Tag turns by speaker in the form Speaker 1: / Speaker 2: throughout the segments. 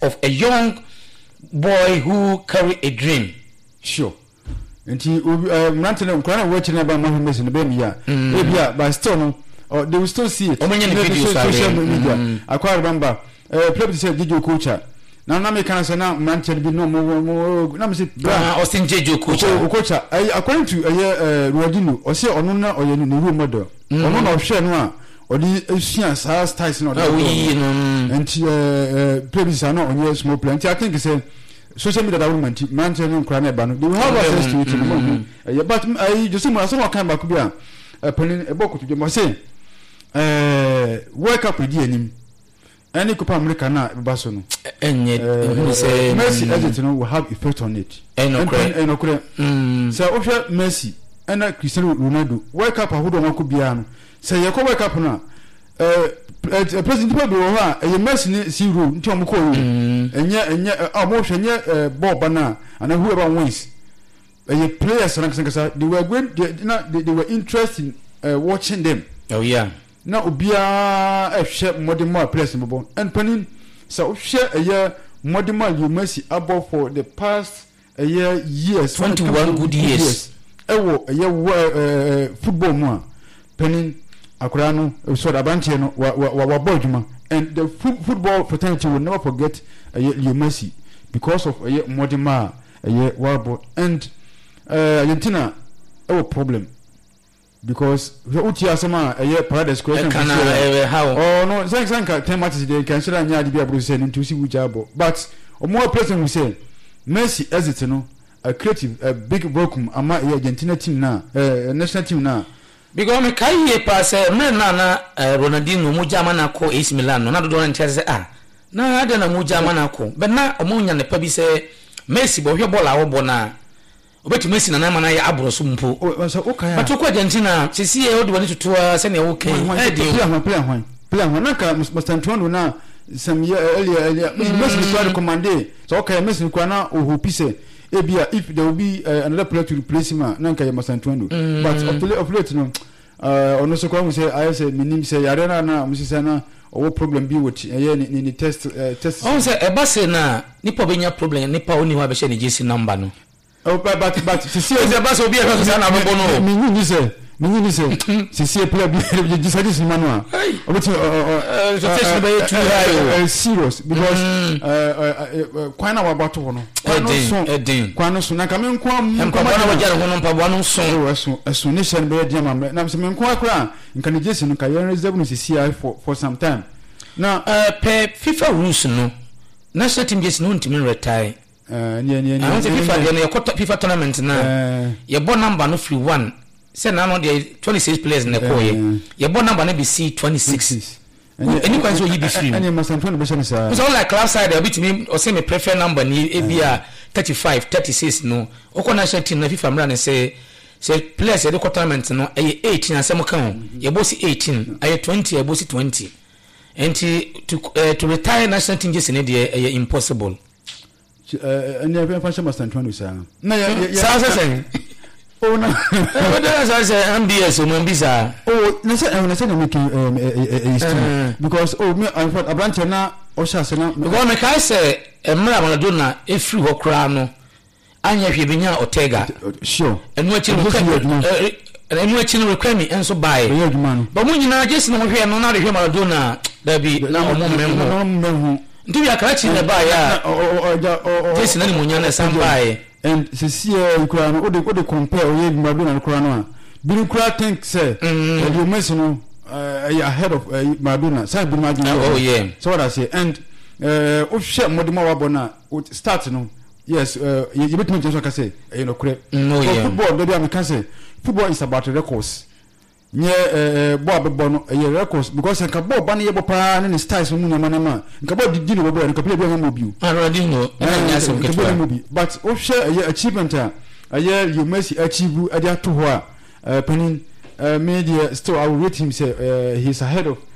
Speaker 1: of a young boy who carry a dream.
Speaker 2: Sure. Nti mrante na nkwana watch na ba Mahu Messi no be me ya. Ebia but still no they will still see it. Social media. Akwa remember play say Jejo Kocha. Na me kan say na mrante bi no mo na me say
Speaker 1: bra Austin Jejo
Speaker 2: Kocha. According to Rodino, o say onu na oye ni role model. Onu na ohwe no a odi esua sa styles no. Nti play say na onye small play. Nti I think say social media development manche no nkra na ba no they will have access to it but I just say so kan ba ku bia penin eboku to dem say wake up with anim any Copa America na ba so no
Speaker 1: enye say
Speaker 2: Messi agent no will have effect on it enokre so ofia Messi and Cristiano Ronaldo wake up ahodo wan ku bia no say ye ko wake up na president people wo ha e Messi ni si rule nti o mko enye amo hwenye ball bana and whoever wins players they were going they were interested in watching them.
Speaker 1: Oh yeah.
Speaker 2: Now obia ehwe modern players mbo and panin so hwe modern Messi above for the past years
Speaker 1: 21 good years
Speaker 2: football mo panin akura no so da banche no wa bodjuma and the football fraternity will never forget Leo Messi because of modern warbo and Argentina problem because the uti asema paradise question
Speaker 1: how
Speaker 2: no sanka 10 matches they can share nya di abro say into see ujabo but more person will say Messi exit no a creative a big vacuum ama Argentina team na national team na
Speaker 1: because me kai ye pass me na Ronaldinho mu jama na ko AC Milan no na do na ntia say na ade na mu jama na ko be na omunya ne pa bi say Messi bo hwe ball awo bo na obeti Messi na ma na ya abro so mpo but ko Argentina sisi e odi wani tutua se na e okay
Speaker 2: player hwan na ka Mr. Antonio na some year earlier Messi was recommended so okay Messi kwa na ohopise ebia if there will be another player to replace him na nka Mr. Antonio but of late no ono so kwa mu say I say minim say yare na mu say na owo problem bi with ni test
Speaker 1: on say e ba say na nipa benya problem nipa oni ho abehye ni JC number no
Speaker 2: but
Speaker 1: see e ba say obi e so na bo no
Speaker 2: minni say see player bi this manual obeti
Speaker 1: so be too high
Speaker 2: serious because kwana wa bato no kwano so na kamen kwa
Speaker 1: na wajare ho no mpaboa no
Speaker 2: so ne shen be dia mamre na se men kwa akra nka ne jesi no ka yen reserve no CCI for some time na
Speaker 1: per FIFA rules no national team jesi no ntimi retire FIFA de no FIFA tournament na ye bo number no free 1 say na no the 26 players na ko ye bo number na be C26 any kwan so you be free
Speaker 2: any must Antonio be say
Speaker 1: so like club side a bit me or say me prefer number ni e bia 35 36 no o national team na FIFA mra ne say players the tournament no 18 asem kan ye bo si 18 ay 20 ye bo si 20 and to retire national team just in the impossible
Speaker 2: and you function must Antonio say na
Speaker 1: ya say oh no what does I say MBS o mbisa
Speaker 2: na say na make because me I thought abranche na o sha se na
Speaker 1: because me kai say emra Maradona e free ho kra no anya hwe binya Ortega
Speaker 2: sure
Speaker 1: enu achi no requirement enso buy but mun nyina just no hwe no na hwe Maradona da bi na omo nti bi akarachi na buy ya just na ni munya na san buy
Speaker 2: and see kura no ode compare oye Maradona kura no a bi kura think say you Messi no ahead of Maradona say bi imagine
Speaker 1: oh yeah
Speaker 2: so what I say and o share modema wabona start no yes you bet me just like I say you know correct football baby I can say football is about records nye ball be no records because nka ball ba na ye bopa na styles mu na manama nka ball didi no ball nka play bi mo biu
Speaker 1: already no
Speaker 2: but o share achievement you Messi achieve adia to ho penin media still I will rate him say he's ahead of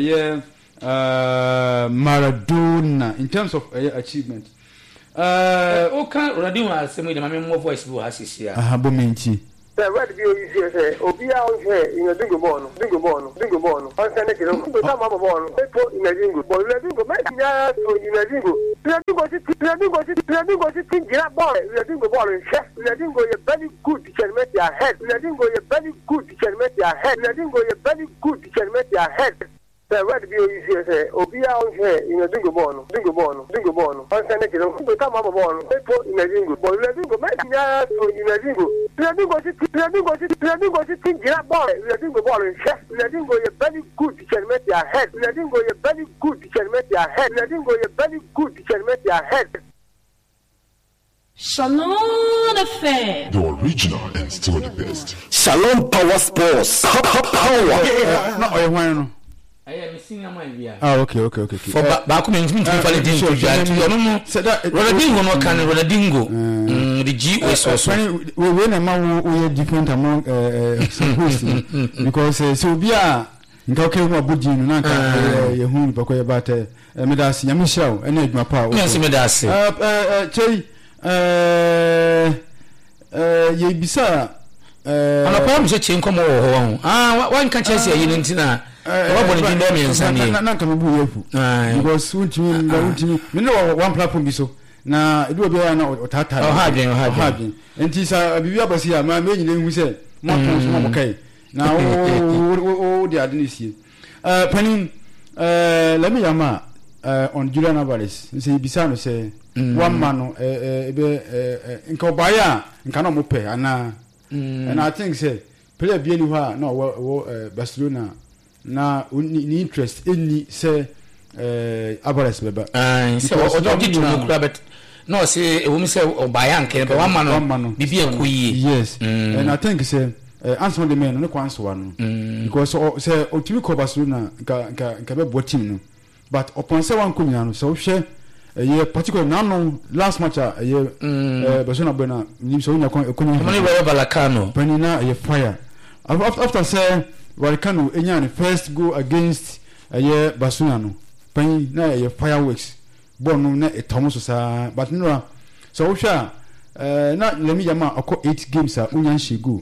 Speaker 2: Maradona in terms of achievement
Speaker 1: okay Ronaldinho has say me the mama voice bo asisi
Speaker 2: abomenti
Speaker 3: the red view is here, Obia on here in a dingo born, on Sunday, come up on, in a dingo, but let me go back in a dingo. Let me go to think that boy, let him go ball and chef, let him go a very good can make your head, let him go a very good can make your head, let him go a very good can make your head. The red view is here, Obia on here in a dingo born, on Sunday, come up on, in a dingo, but let him go back in a dingo. Let me go to think that boy, let him go ball and chef, let him go a very good can make your head, let him go a very good can make your head, let him go a very good can make your head.
Speaker 4: Shalom FM.
Speaker 5: The original and still the best.
Speaker 6: Shalom Power Sports. Power.
Speaker 2: No, I want
Speaker 1: I am missing a mind here.
Speaker 2: Okay.
Speaker 1: For back when you dingo, Rodingo no can Rodingo. The G was also
Speaker 2: when a man we different among because so be a okay mo budi no na ye hu bako ye bate me da se yami show ene aduma pa
Speaker 1: yes me da se
Speaker 2: chei ye bisa
Speaker 1: ana pa mo se chenko mo ho wan kan chese ye ntina Robo ni ndo mi nsani
Speaker 2: na kan bu yefu because untimi me no one platform bi so na edu obi na otata hadwen enti sa bibi abasi ya ma me nyina hu se mo ton so mo kai na o de adinisie panin let me yama on Julian Alvarez say bisa no say one man no nka obaya nka no mo pe ana and I think say player bi ni ha na Barcelona na ni interest any say Alvarez beba
Speaker 1: say ojogi to no club no say e wo mi say obaya nka be one man bibi ekoyi
Speaker 2: yes and I think say answer the men no kwanso no because say otimi ko Barcelona nka be bo team no but upon say one kunya no so hwe ye particular now last match ye Barcelona bena ni so nya kunya
Speaker 1: mani we Balakano
Speaker 2: panina ye fire after say Balakano enya the first goal against ye Barcelona no pan na ye fireworks ball no na etomo so sa but no so hwe na let me yama akọ 8 games a unyan shegu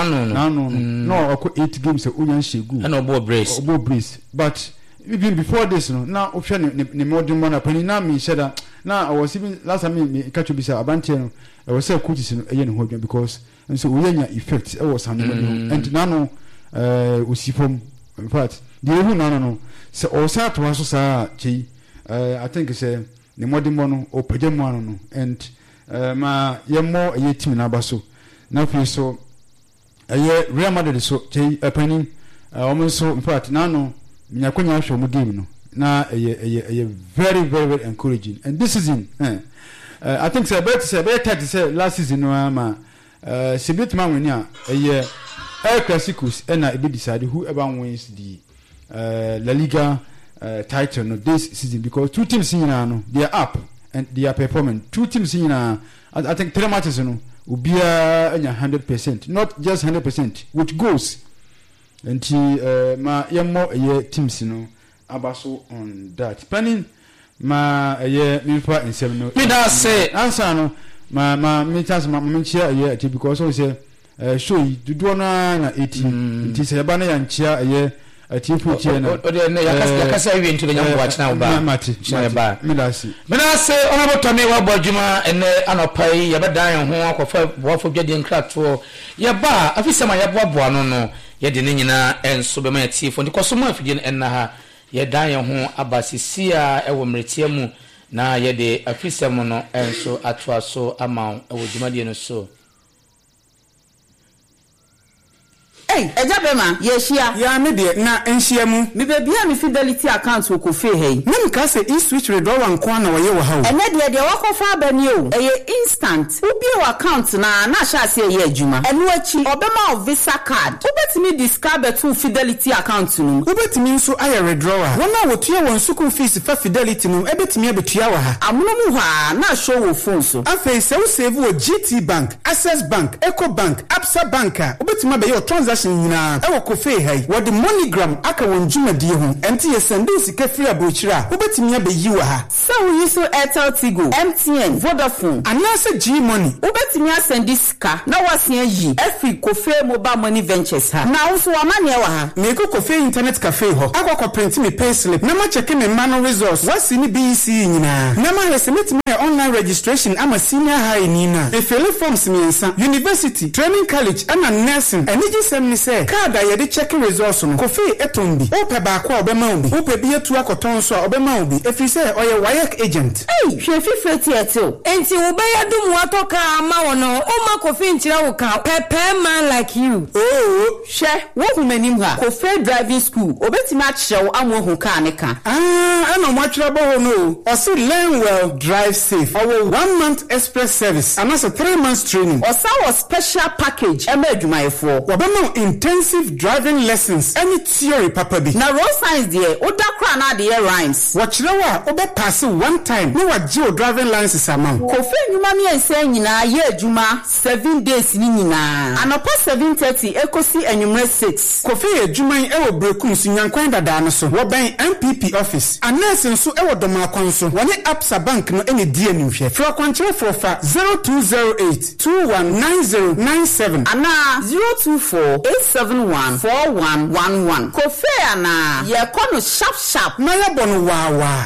Speaker 2: no akọ 8 games a unyan shegu
Speaker 1: and obo brace
Speaker 2: but even before this no na ofia ne modern man apani na me sheda na I was even last time me catch you bisa abante no I was say coaches no eye ne ho because and so we nya effect e was handle and na no usifom in fact the who no so o sa to so sa chi I think say ne modern man o pagem man no and ma yemo ye team na baso na fi so ye Real Madrid so chi apani almost in fact na no nyakonya hwe mu game no na very very encouraging and this season I think say better last season no ama Sibit man win ya El Clasicos and I be decide whoever wins the La Liga title no this season because two teams in no they are up and they are performing two teams in I think 3 matches no will be 100% not just 100% which goes and ma yemo ye teams no abaso on that planning ma ye mifa in 7 no
Speaker 1: me da say
Speaker 2: answer no ma me chance ma me chia ye because so say show do na 18 it say ba na ya nchia ye atifu chia na
Speaker 1: o de ya kasa wi ntu nya bo achina ba me da say onabo tome wa bodwuma ene anopai ye bedan ho akofa boafo dwade nkrato ye ba afisema ye boaboa no ye de ne nyina enso be ma atifu ndi koso ma afidie enna ha ye dan ye ho abasisia ewo mretia mu na ye de afisem no enso atoa so ama ewo dwumade no so.
Speaker 7: Hey, ejabema yeshia
Speaker 8: ya me de na enhia mu
Speaker 7: me bebia me Fidelity account wo fe hey
Speaker 8: na nka se e-switch withdraw nko na wo ye wo ha o
Speaker 7: ene de wakofa abani o eye instant ubi o account na sha se ye adwuma eno achi obema of visa card ubetimi discard betu Fidelity account no
Speaker 8: ubetimi nso aye withdraw wona wotua won school fees fa Fidelity no ebetimi abetua wa ha
Speaker 7: amono mu ha na show wo phone so
Speaker 8: afei se wo save wo GT Bank, Access Bank, Eco Bank, Absa Bank ubetimi abe your transaction transaction nyina e wo Kofe hai wo de MoneyGram aka won dwumadie ho enti ye send sika free abochira wobetimi abeyi wa ha
Speaker 7: so we use Airtel Tigo MTN Vodafone
Speaker 8: anase G Money
Speaker 7: wobetimi asend sika na wasia yi every Kofe Mobile Money Ventures ha na wo amane wa ha
Speaker 8: me ko Kofe internet cafe ho akwa print me pay slip na ma check me man resource wasi ni BC nyina na ma resubmit my online registration ama senior high nina e fill forms miensa university training college and nursing eniji sem ni say card a yede check resource no Kofe etombi ope ba kwa obema obi ope bi etu akoton so obema obi efri say oye WAEC agent
Speaker 7: hwe fifeti eto enti wo be yadum watoka ama wono o ma Kofe nchira wo ka pepe man like you she wo humanim ha Kofe driving school obetimi a chewo amohu ka ne ka
Speaker 8: ana mo atwira bo no o say learn well drive safe our 1 month express service and also 3 months training
Speaker 7: or our special package e ma adwumayefo
Speaker 8: wabema intensive driving lessons any theory papa bi
Speaker 7: na road science there oda kra na de rhymes
Speaker 8: wachira wa obe pass one time no waje driving license amount
Speaker 7: Kofe nyuma mi ense nyina ye adwuma 7 days ni nyina anopa 7:30 ekosi anwumre 6
Speaker 8: Kofe adwuma e wo brekum su nyankwan dada no so wo ben MPP office anas nso e wo doma akon so woni Absa bank no ene die nimhwe fra kwanche for 0208219097
Speaker 7: ana 024871411 Kofe ana ye kono sharp
Speaker 8: na ya bono wawa.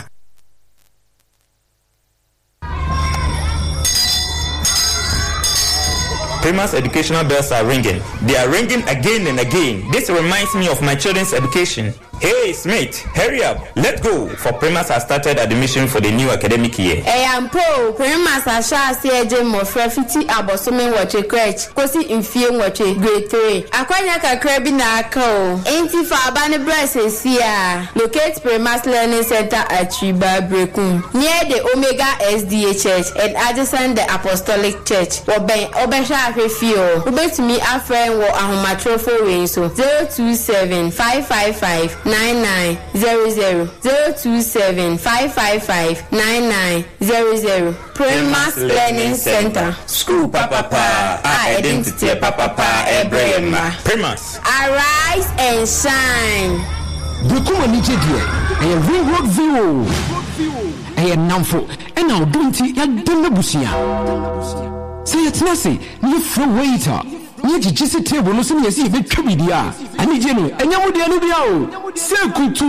Speaker 9: Prima's educational bells are ringing. They are ringing again and again. This reminds me of my children's education. Hey, Smith, hurry up. Let's go. For Primas has started admission for the new academic year.
Speaker 10: Hey, I'm Paul. Primas has started more fiti abosume wache crèche. Kosi infie wache grade 3. Akwanya kakrebi na ako. Enti fa abane braces here. Locate Primas Learning Center at Chiba Brekum. Near the Omega SDA Church and adjacent the Apostolic Church. Obesha Refio. Ubetumi a friend wo ahomatrofo we so 027-555-9900 027-555-9900 Primas Learning Center.
Speaker 9: School papa identity papa Ebrema. Primas.
Speaker 10: Arise and shine.
Speaker 11: Bukuma nijedie. Eye railroad view. Eye namfo. Ena odunti ya denne busia. Say yetnase ni from waiter. Ni jisi table no se ni yesi be twabidia. Ani je no enya mu de no bia o. Sekutu.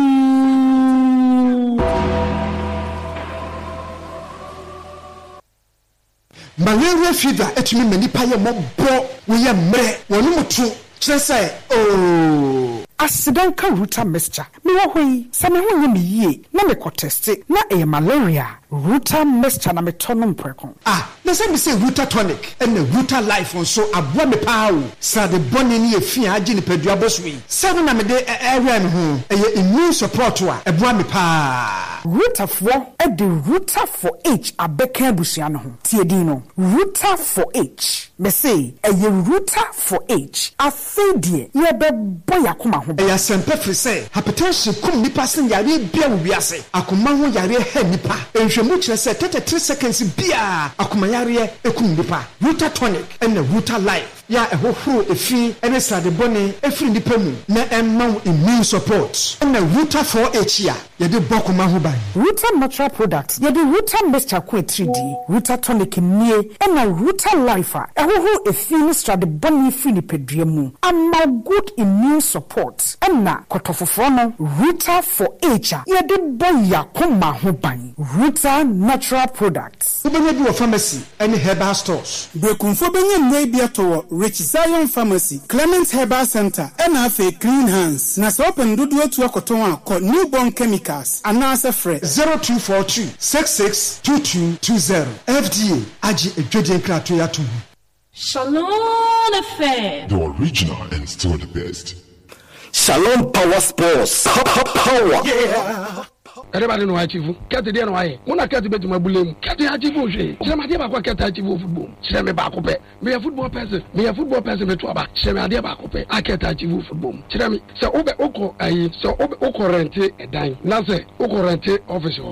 Speaker 12: Malaria fever etumi manipa ye mobbo we ye mre wonu mutu kire say oh
Speaker 13: Asidanka Ruta mixture. Me wo hoi, sa me ho nyem yie, na me ko teste, na e malaria. Ruta mixture na me tonom preko.
Speaker 12: Na say me say Ruta tonic, and the Ruta life on so aboa me pa wo. Sa de boni ni efia agi ni padua bosui. Sa na me de area me ho, e immune support wa, aboa me pa.
Speaker 13: Ruta fo e de Ruta for H abeka abusua no ho. Tie din no. Ruta for H. Me say e Ruta for H. Afedie ye be boy akoma ho.
Speaker 12: E ya sempe free say hypertension kum nipa sen yare bia wo wiase. Akoma ho yare ha nipa. Enhwemu kire say 33 seconds bia akoma yare ekum nipa. Ruta tonic and the Ruta life. Ya ehohoro efi ene sade bone efiri nipa mu na emma immune support. And the Ruta 4H ya ye de bokoma ho ban.
Speaker 13: Ruta natural products ye de Ruta mixture ko 3D. Ruta tonic nie and the Ruta life ehohoro efi ne sade bone efiri nipa dua mu. Amma good immune support. Enna kotofofo no Ruta 4H ye de boya koma ho ban. Ruta natural products.
Speaker 12: Ubenya bi wo pharmacy and herbal stores.
Speaker 8: Brekumfo benya mwe bi ato Rich Zion Pharmacy, Clement Herbal Center, NFA Clean Hands. Na so open dudu etu akoton a ko Newborn Chemicals. Anasa fre
Speaker 12: 0242662220. FDA agi edweden krato ya to.
Speaker 4: Shalom FM.
Speaker 5: The original and still the best.
Speaker 6: Shalom Power Sports. Power.
Speaker 12: Yeah.
Speaker 14: Everybody know achieve. Kete dey no aye. Una kete betu mabulem. Kete achieve o hwe. Chira ma dey ba kwa kete achieve o football. Chira me ba ko pe. Me a football person. Me a football person me to aba. Chira me dey ba ko pe. A kete achieve o football. Chira me. So obe oko aye. So obe oko rent e dan. Na say oko rent office o.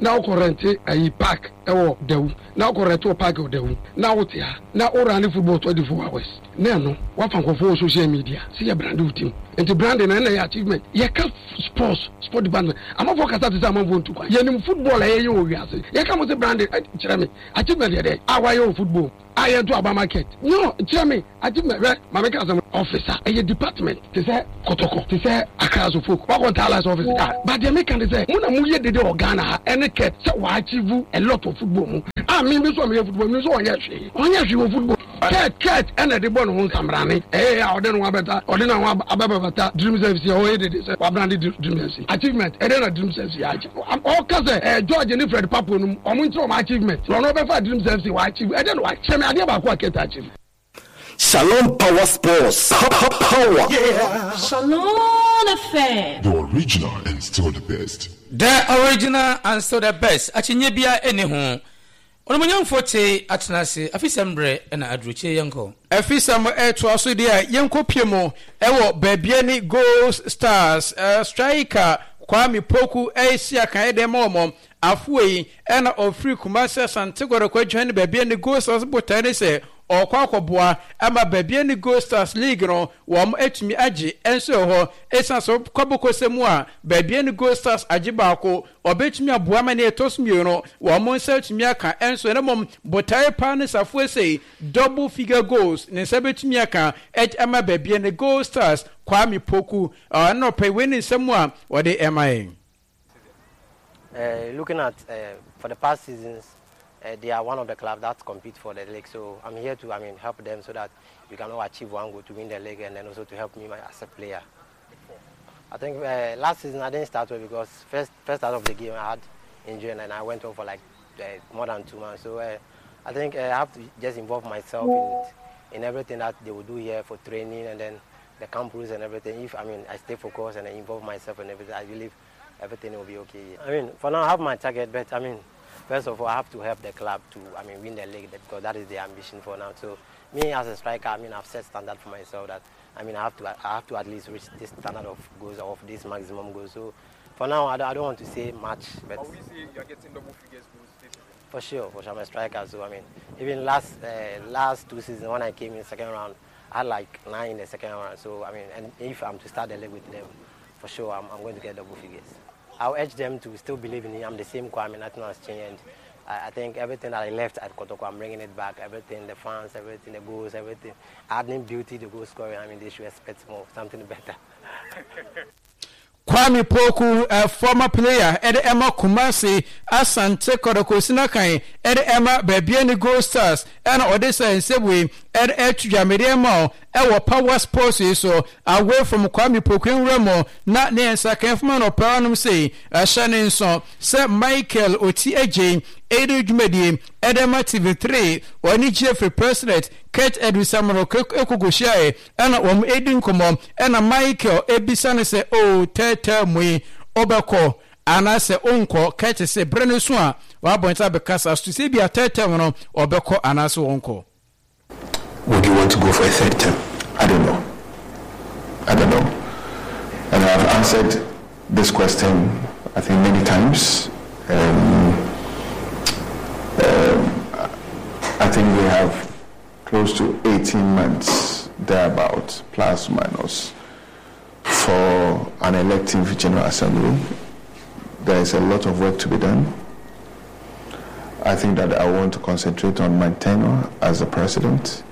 Speaker 14: na wo rent a park ewo dewu na wo rent o park o dewu na wo tia na o run football 24 hours na no wa fan ko for social media see your brand team and brand na na achievement ye ka sport department ama for kasa tisa ama for ntu ye nim football ye o wiase ye ka mo se brand kire me achievement ye dey awa ye football aye to aba market no kire me achievement ma make as officer a department to say kotoko to say akaso folk wa go tell us officer but they make and say muna mu ye dede organa any ket say wa achieve a lot of football mu me so me football me so onye hwe football ket and the ball no samrane odeno wa beta odeno wa ababata dream service o ye dede say wa brand dream service achievement e dey na dream service ya o ka say George ni Fred Papo no omo ntro ma achievement no be fa dream service wa achieve e dey no wa cheme ade ba ko aketa achieve.
Speaker 6: Shalom Power Sports. Power.
Speaker 4: Yeah. Shalom FM.
Speaker 5: The original and still the best.
Speaker 1: The original and still the best. Achinye bia ene ho. Onomonyan fote atenase afisembre na adroche yanko.
Speaker 8: Afisam to aso dia yanko piemo ewo babia ni Gold Stars striker Kwame Poku Asia kan de momom afuei na ofri Kumasi Santigoro kwadwan babia ni Gold Stars botane se okwakoboa ama babia ni Gold Stars League no wom etumi agi enso ho esanso kwabokosemu a babia ni Gold Stars agibaako obetumi aboa ma ne etosmio no wom nsa etumi aka enso ne mom botae pa ne safo sei double figure goals ne sabetumi aka ama babia ni Gold Stars Kwame Poku no pay winning semua wode MI.
Speaker 15: Looking at for the past seasons, they are one of the clubs that compete for the league. So I'm here to, help them so that we can all achieve one goal to win the league, and then also to help me as a player. I think last season I didn't start well because first out of the game I had injury and then I went on for like more than 2 months. So I think I have to just involve myself in everything that they will do here for training and then the camp rules and everything. If I stay focused and I involve myself in everything, I believe everything will be okay. For now I have my target, but first of all, I have to help the club to, win the league because that is the ambition for now. So, me as a striker, I've set standard for myself that, I have to at least reach this standard of goals of this maximum goals. So, for now, I don't want to say much, but.
Speaker 16: But we see you're getting double figures goals this season.
Speaker 15: For sure, I'm a striker. So, even last 2 seasons when I came in second round, I had like 9 in the second round. So, and if I'm to start the league with them, for sure, I'm going to get double figures. I'll urge them to still believe in me. I'm the same Kwame, nothing has changed. And I think everything that I left at Kotoko, I'm bringing it back. Everything, the fans, everything, the goals, everything. Adding beauty, the goal scoring. They should expect more, something better.
Speaker 8: Kwame Poku, a former player, Emma Kumasi, Asante Korokosinakai, Emma Babiani Gold Stars, and Odessa and Sebwe, Jamiriamo, our Power Sports, so away from Kwame Poku Remo, not near Sakefman or Paranum say, a Shannon son, Sir Michael Otiaje, Edu Jumedi, Edema TV3, Wani Jeffrey President, Kate Edu Samaro Ekogoshae, and Edin Komo, and a Michael Ebisane say, oh, Tete Mui, Obako, and I say, Uncle, Kate say, Brenuswa, Wabonta Becasa, to see be a Tete Mono, Obeko, and I so Uncle.
Speaker 17: Would you want to go for a third term? I don't know. And I've answered this question, I think, many times. I think we have close to 18 months, thereabout, plus minus, for an elective General Assembly. There is a lot of work to be done. I think that I want to concentrate on my tenure as the president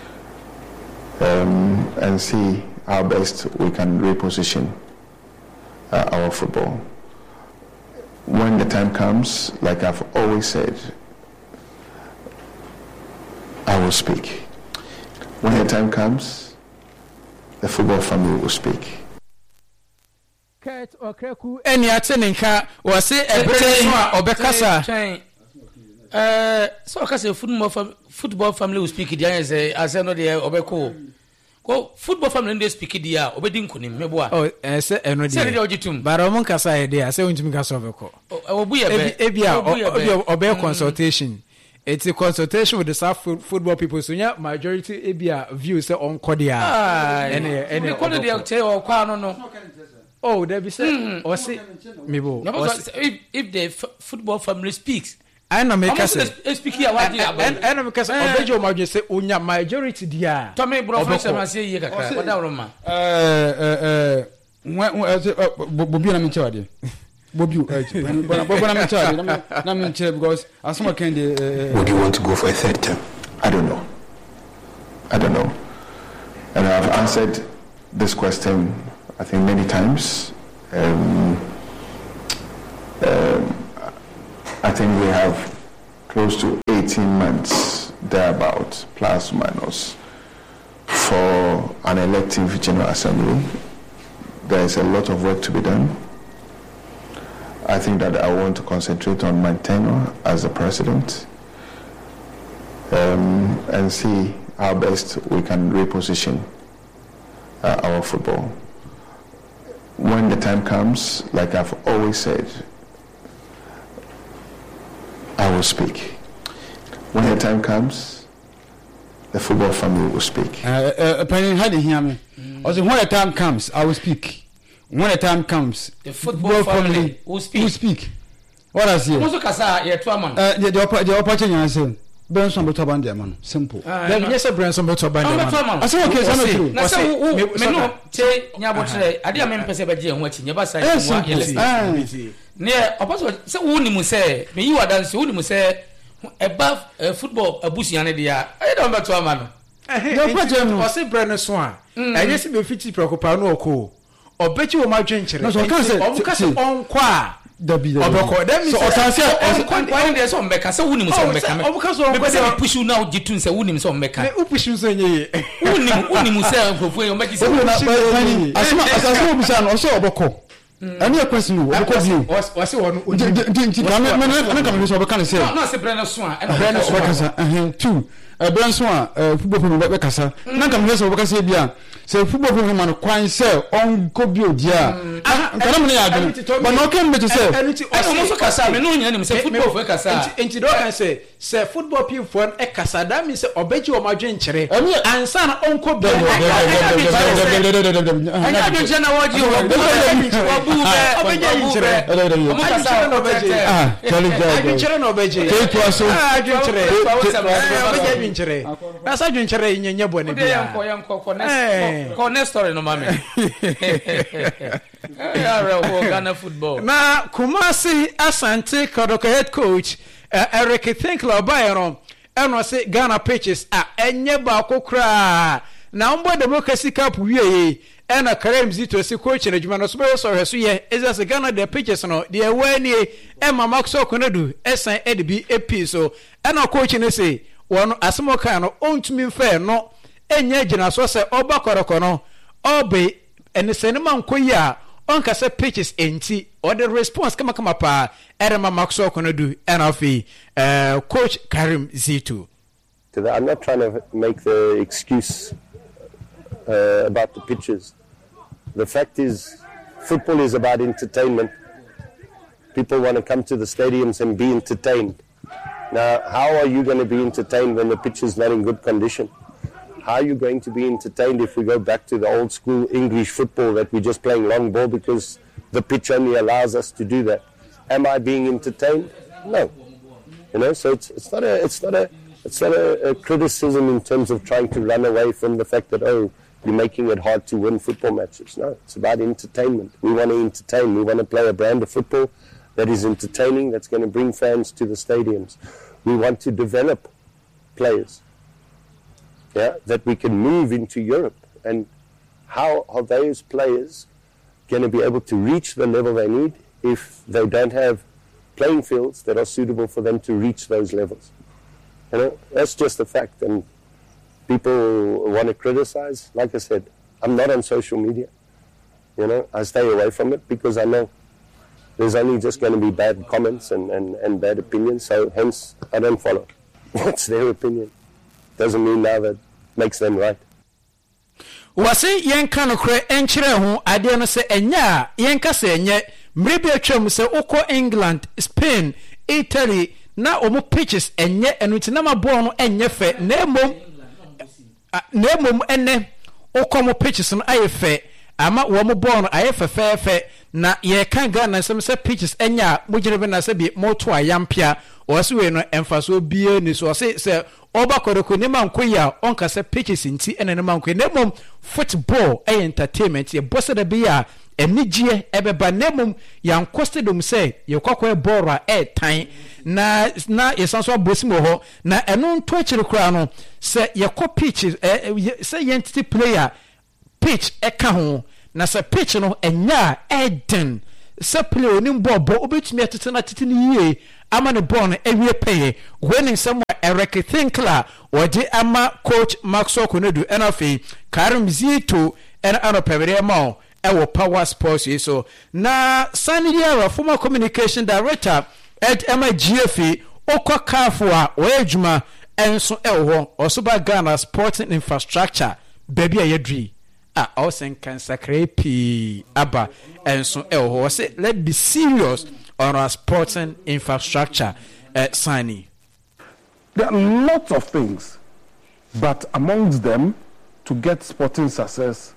Speaker 17: and see how best we can reposition our football. When the time comes, like I've always said, I will speak. When the time comes, the football family will speak.
Speaker 8: Kurt Okreku eni ateninka wase ebrene obekasa
Speaker 1: so okase football family will speak dia as no dey obeko ko football family dey speak dia obedi nkonim meboa
Speaker 8: se eno dia se
Speaker 1: dey ogitum
Speaker 8: bara mon kasa e dia se untimi kasa obeko
Speaker 1: obu ye
Speaker 8: ebia obe consultation. It's a consultation with the South football people. So yeah, majority ebia view say on Kodia.
Speaker 1: Any quality of tell or no.
Speaker 18: Oh, there be say or say mebo.
Speaker 1: If the football family speaks,
Speaker 18: I know make us
Speaker 1: speak here what
Speaker 18: I know because obejo ma say onya majority dia.
Speaker 1: Tommy bro for say say ye kakra. What that roma?
Speaker 2: Bobi na me chawade. Bobi na me chawade. Na me chawade because asoma can dey
Speaker 17: Would you want to go for a third term? I don't know. And I've answered this question, I think, many times. I think we have close to 18 months, thereabout, plus minus, for an elective General Assembly. There is a lot of work to be done. I think that I want to concentrate on my tenure as the president and see how best we can reposition our football. When the time comes, like I've always said, I will speak. When the time comes, the football family will speak.
Speaker 2: Penny, how do you hear me? Also, when the time comes, I will speak. When the time comes,
Speaker 1: the football family will speak.
Speaker 2: What I say?
Speaker 1: The
Speaker 2: opportunity I say. Branson beto bande man simple.
Speaker 18: Dem yes Branson beto bande man.
Speaker 2: I say okay, so no.
Speaker 1: Na say me no che nya botre ade a me mpese be je ho achi nya ba sai ho yele. Ne opaso say woni mu say me yi wadanse woni mu say eba football abusuan ne dia. I don beto man no.
Speaker 18: Dem kwaje no. O say Branson a. Enye se be fiti preocupa no oko. Obechi wo ma dwenchere.
Speaker 2: No so kan say
Speaker 18: onko a
Speaker 2: Dabi
Speaker 18: oboko dem
Speaker 1: so otanse on dey so mbeka say wunim so mbeka me
Speaker 18: obaka so
Speaker 1: me say push you now gitun say wunim so mbeka
Speaker 18: me upush you so nye
Speaker 1: wunim say nkofu e mbeki say
Speaker 2: asama obisa no so oboko ani a question no oboko view
Speaker 18: o say won
Speaker 2: dinti na kam so obeka say
Speaker 1: no say brand so a
Speaker 2: brand so kasa two brand so a football from be kasa na kam so obeka say bia say football from man kwan say on ko bi odia kana me ya do but no can me to say
Speaker 1: no so kasa me no nya nim say football for kasa
Speaker 18: enti do can say football people for e kasa that means say obeji o ma dwenchere ansa na on ko bi
Speaker 1: anya dwenchere na wodi o bu obeji dwenchere o mo kasa no obeji dwenchere no obeji
Speaker 2: ke to so
Speaker 18: dwenchere obeji dwenchere na sa dwenchere nyenye bo ne bia
Speaker 1: next story no mami. Ghana football.
Speaker 18: Na Kumasi Asante Kodoko head coach Eric Thinkler Bayron eno say Ghana pitches enye ba kokra na mbo democracy cup wie ena Karim Zito si coach na djuma no so be so hweso ye is say Ghana the pitches no the wani Emma Maxo Konadu esan edbi ep so ena coach ne say wono asemo kan no ontumi fair no enye gina so se oba koroko no obe enesenema nkoyi a onka se pitches enti or the response kama pa erema Maxo Konadu NFA coach Karim Zito.
Speaker 19: I'm not trying to make the excuse about the pitches. The fact is football is about entertainment. People want to come to the stadiums and be entertained. Now, how are you going to be entertained when the pitch is not in good condition? How are you going to be entertained if we go back to the old school English football that we're just playing long ball because the pitch only allows us to do that? Am I being entertained? No. You know, so it's not a criticism in terms of trying to run away from the fact that, oh, you're making it hard to win football matches. No, it's about entertainment. We want to entertain. We want to play a brand of football that is entertaining, that's going to bring fans to the stadiums. We want to develop players, that we can move into Europe. And how are those players going to be able to reach the level they need if they don't have playing fields that are suitable for them to reach those levels? You know, that's just a fact. And people want to criticize. Like I said, I'm not on social media. You know, I stay away from it because I know there's only just going to be bad comments and bad opinions. So hence, I don't follow. What's their opinion? Doesn't mean now that makes them right.
Speaker 18: Wasi yenka no kre enchire ho ade no se enya yenka se enye mrebi atwam se uko England, Spain, Italy na omo pitches enye enuti na mabon no enye fe na emom ene uko mo pitches no ayefe ama wo mo ball no aye fefefe na ye kan Ghana nsem se pitches enya mojire be na se bi moto ayampia o se we no emfaso bie ni so se oba koroko ne mankoya onka se pitches nti ene ne mankoya ne mom football entertainment ye bosse da bia enigye ebeba ne mom yan costedom se ye kwakwa ball a tan na yesanso abosimo ho na eno nto akire kura no se ye ko pitches se ye entity player pitch eka ho na se pitch no enya eden se play onim bobo obetumi atetena tetene yie ama ne ball no ewie peye when someone Eric Thinkler wodi ama coach Maxwell Konedu enafi Karim Zito en anopebere ma ewo Power Sports so na Sanidia former communication director at MGFE okwa kafua oejuma enso ewo osoba Ghana sporting infrastructure baby ayedri osen kan sakrepi aba enso ewo say let's be serious on our sporting infrastructure Sani.
Speaker 20: There are lots of things, but amongst them, to get sporting success,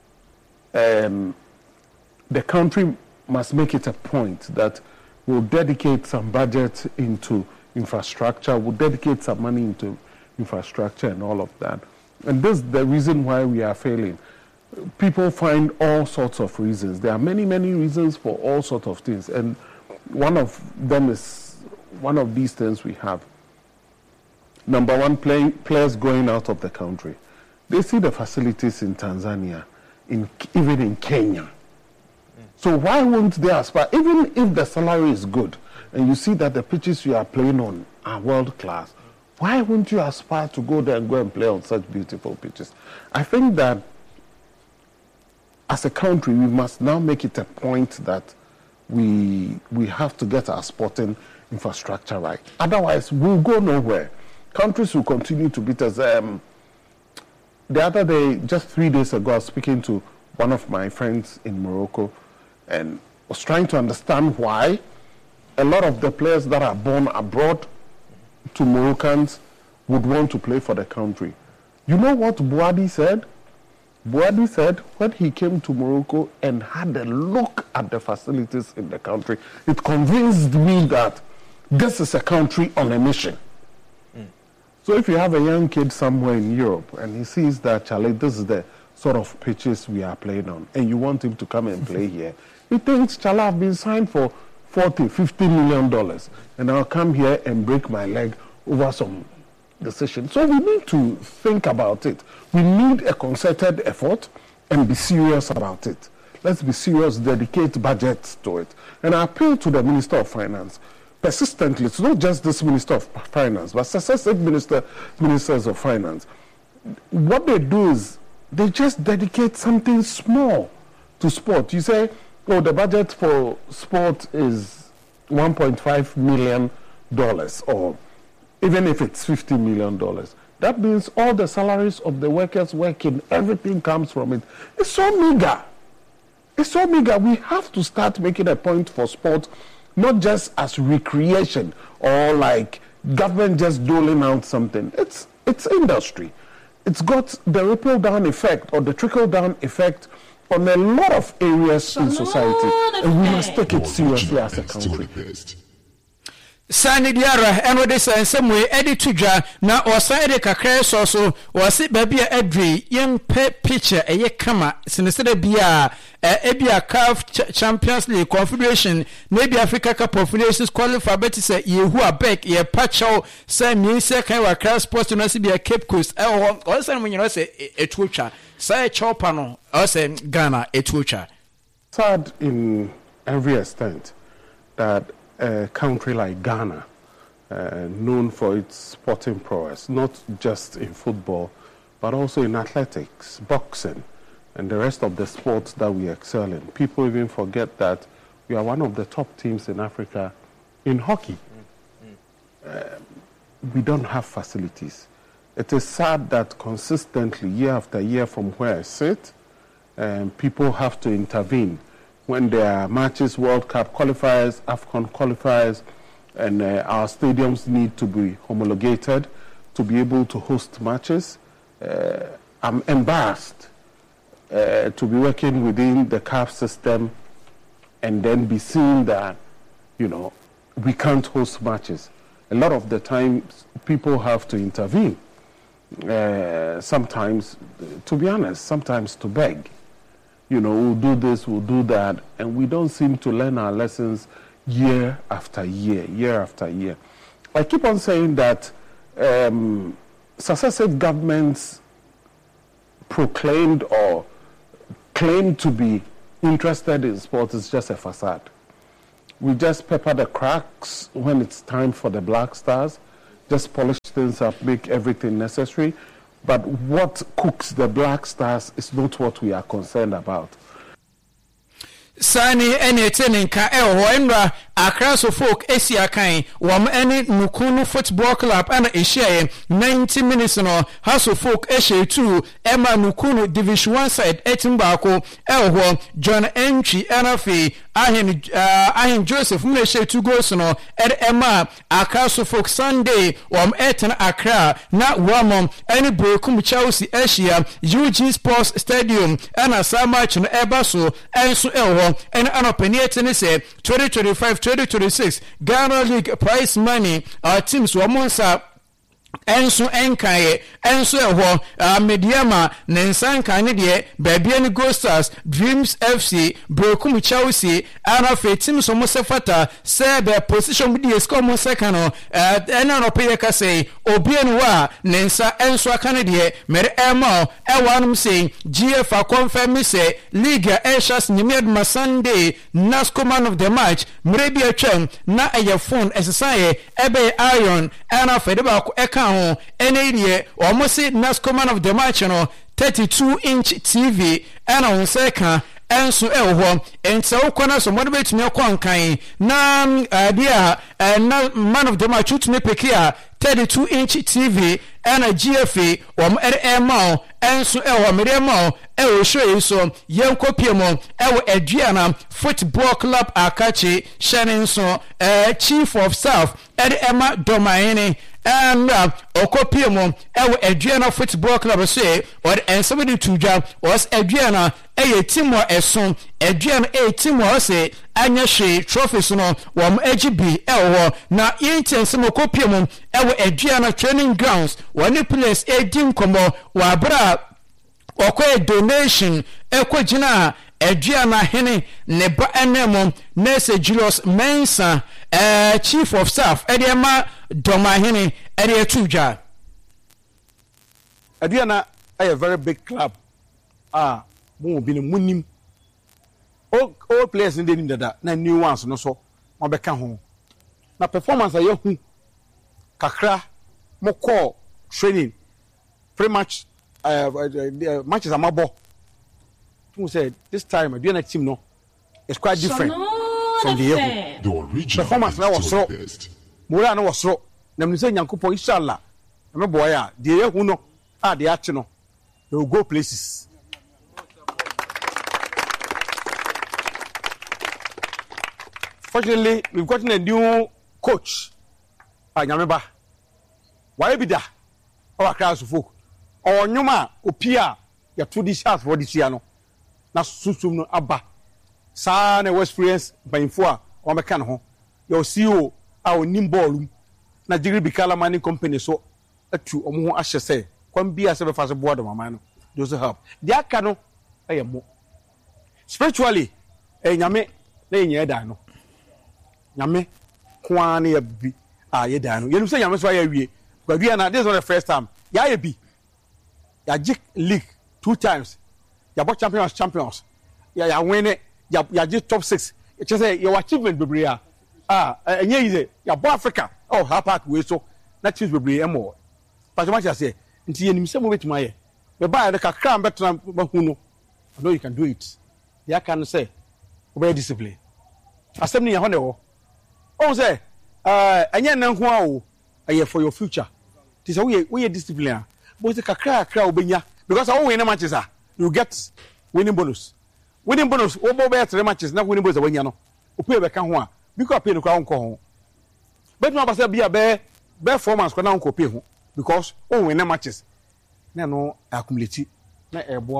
Speaker 20: the country must make it a point that we'll dedicate some budget into infrastructure, we'll dedicate some money into infrastructure and all of that. And this is the reason why we are failing. People find all sorts of reasons. There are many, many reasons for all sorts of things. And one of them is one of these things we have. Number one, players going out of the country. They see the facilities in Tanzania, even in Kenya. So why won't they aspire? Even if the salary is good, and you see that the pitches you are playing on are world class, why won't you aspire to go there and go and play on such beautiful pitches? I think that as a country, we must now make it a point that we have to get our sporting infrastructure right. Otherwise, we'll go nowhere. Countries will continue to beat us. The other day, just 3 days ago, I was speaking to one of my friends in Morocco and was trying to understand why a lot of the players that are born abroad to Moroccans would want to play for the country. You know what Bouadi said? Bouadi said when he came to Morocco and had a look at the facilities in the country, it convinced me that this is a country on a mission. So if you have a young kid somewhere in Europe and he sees that, Charlie, this is the sort of pitches we are playing on, and you want him to come and play here, he thinks, Charlie, I've been signed for $40-50 million, and I'll come here and break my leg over some decision. So we need to think about it. We need a concerted effort and be serious about it. Let's be serious, dedicate budgets to it. And I appeal to the Minister of Finance persistently. It's not just this Minister of Finance, but successive ministers of finance. What they do is they just dedicate something small to sport. You say, oh, the budget for sport is $1.5 million, or even if it's $50 million. That means all the salaries of the workers working, everything comes from it. It's so meager. It's so meager. We have to start making a point for sport, not just as recreation or like government just doling out something. It's industry. It's got the ripple down effect or the trickle down effect on a lot of areas in society, and we must take it seriously as a country.
Speaker 18: Sani Diara eno de sensemwe edi tudwa na osaide kakra so wose baby edri yempe picture eye kama sinesede bia ebia CAF Champions League Confederation na bia Africa Cup of Nations qualify better say yehu abek ye pacho say mi se kan wa CAF Sports no se bia Cape Coast o say no say etuotwa say chopa no o say Ghana etuotwa.
Speaker 20: Sad in every extent that a country like Ghana, known for its sporting prowess, not just in football, but also in athletics, boxing, and the rest of the sports that we excel in. People even forget that we are one of the top teams in Africa in hockey. We don't have facilities. It is sad that consistently, year after year from where I sit, people have to intervene when there are matches, World Cup qualifiers, AFCON qualifiers, and our stadiums need to be homologated to be able to host matches. I'm embarrassed to be working within the CAF system and then be seen that, you know, we can't host matches. A lot of the times, people have to intervene. Sometimes, to be honest, sometimes to beg. You know, we'll do this, we'll do that, and we don't seem to learn our lessons year after year, year after year. I keep on saying that successive governments proclaimed or claimed to be interested in sports is just a facade. We just pepper the cracks when it's time for the Black Stars, just polish things up, make everything necessary. But what cooks the Black Stars is not what we are concerned about.
Speaker 18: Sani ene teninka hoenra Accra so folk Asia kan wam ene Nukunu Football Club ana ehia 90 minutes no House of Folk ehia 2 Emma Nukunu Division 1 side etimbaako ho John Entry Anafi ahin Joseph mle ehia 2 goals no Emma Accra so folk Sunday wam etin Accra na wam ene Brekum Chelsea ehia UG Sports Stadium ana sama match no eba so enso ho and an opinion say 2025-2026 Ghana League prize money teams were monsa enso enkaye enso mediama nensan kane de babian Go Stars Dreams FC Brekum Chelsea ana teams so mosefata say the position with the score mo second and an opinion ka say obian wa nensa enso kane de mere ema ewanum say GF confirm say Liga Aishas Nyimedma Sunday Nasco man of the match mrebi atwam na phone SSI ebe Iron ana fedeba ko ene almost Nasco man of the match no 32-inch TV and on second and so and so corner so moderate me kan na man of the match to me pekia 32-inch TV and a GFA MO and so Mediamo show so young copiamo Adriana Football Club Akachi Shannon so Chief of Staff Emma Domaine and Okopiamo Adriana Football Club say or and somebody to job was Adriana team or a son Adriana team or say Anya She trophies no AGB na yenten some Okopiamo Adriana training grounds one place Edim Komo Wabra okwe donation ekwagina Adriana Hene neba enemo Nese Julius Mensa Chief of Staff Ediama Doma Hene Edia Tuja
Speaker 21: Adriana a very big club mo bi munim all players in the nim dada na new ones no so mabeka ho na performance ayehu kakra mo call training pretty much matches amabo who said this time Adriana team no it's quite different from the original performance now was so mura no was so na me say nyankopon inshallah me boy a de yehu no de achi no they will go places. Fortunately, we've gotten a new coach. Nyameba. Why be there? Our class of folk. Or Numa, Opia, ya 2D shots for this year. No, na susum no abba. Sana West Friends by Infua or Mecano. Your CEO, our Nimbol, Nigeria Bicala Mining Company. So, a two or more ashes say, come be as ever fast a board of my man. Those help. The Akano, I am more. Spiritually, a Yame, laying your dino. Yame, Kwani a be ye dino. You say Yame, why we, but we are not this on the first time. Ya be. Ya Jik League 2 times. Ya bought champions. Ya win it. Ya just top 6. It's just say your achievement, Bibria. And yeah, ya bought Africa. Oh, how part we so not choose Bibria more. But much I say, until you himself with my the buy the cram better who know. I know you can do it. Ya can say, obey discipline. Assembly a honor. Oh, say, and yet, now, for your future. This is we discipline. But the crowd benya because all winning matches are you get winning bonus. Winning bonus, all better matches, not winning bonus when you know. Upe can one because pay the crown call. But no person be a bear performance can now copy because all winning matches. No accumulate na ebo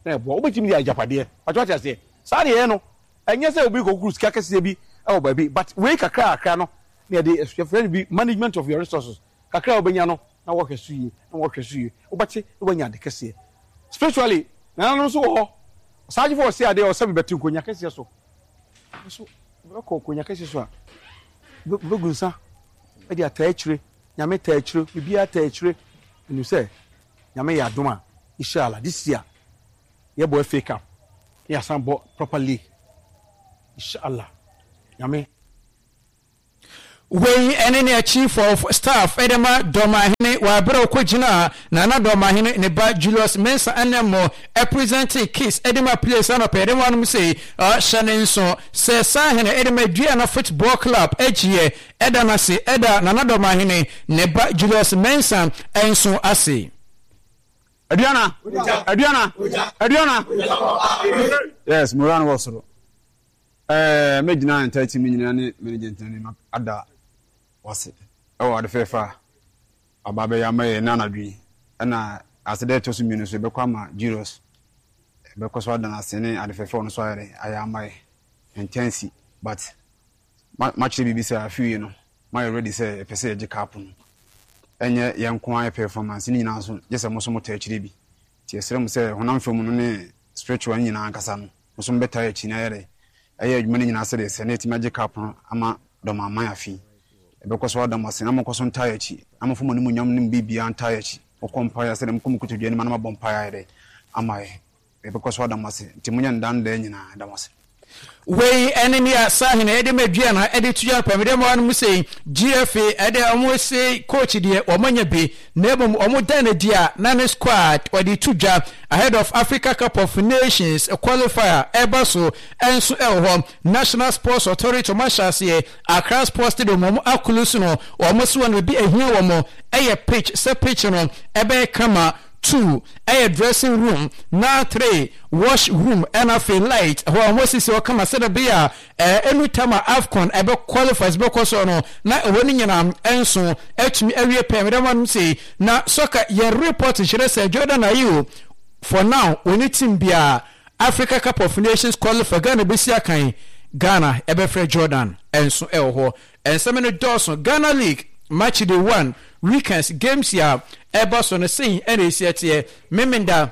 Speaker 21: na bo obetimi dia japade atwa ase saa de no enye say obi kokuru sika kese bi e baby but we kakra no na de friend bi management of your resources kakra obenya no na wo hwesuye obati obenya de kese spiritually na no so ho saji for say ade o sabi betu konya kese so konya kese so a begunsa e dia taachire nyame taachire bibia taachire you say nyame ya doma inshallah this year ye boy fake up ya sambo properly inshallah nyame
Speaker 18: Wey enene chief of staff Edema Domahine wa bro kwagina na Domahine ne ba Julius Mensa anemo representing Kiss Edema place an opere one say Shanenso se sahene Edema Duana Football Club egie eda na se eda na Domahine ne ba Julius Mensa enso ase
Speaker 21: Adriana
Speaker 3: Yes Moran wasoro medina 30 minutes ne management ne ada wase ade fefa ababe ya mai na nadwi na asede to sumi no so be kwama Julius be ko so ada na sene ade fefa no so aya mai intense but match BBC afi no my ready say pese je cap no enye yenkwan performance ni nyina so je se mo so mo ta akire bi ti esrem se honam fam no ne spiritual nyina ankasa no so mo beta akire na yere aye adwuma nyina se de senate magic cap ama doma man afi ebe so adam ase na mo so ntaa achi amafo mo ni nyam nim bibia ntaa achi o kompaya se dem kom kutudua ni manama bompaya yere amaye ebe so adam ase timunya ndanda nyina adam ase
Speaker 18: wey enemy asahine edemedua na edituya pamede mo anu say GFA ede omo say coach de omanya bi na ebom omo dan dia na ne squad odi tuja ahead of Africa Cup of Nations qualifier ebaso enso elho National Sports Authority mashase Accra Sports Stadium omo akulusu no omo so wan bi ehia womo eye pitch se pitch no ebe kama 2 a dressing room na 3 wash room and a feel light ho amosisi o kama se be a anytime Afcon ebe qualifies be koso no na woni nyina enso atumi awie pemede man say na soccer ye report shire say Jordan ayu for now when team bia Africa Cup of Nations qualify Ghana besi akan Ghana ebe free Jordan enso ho ensemene Dawson Ghana League match day 1 weekends games ya ebas on the scene and is yet memenda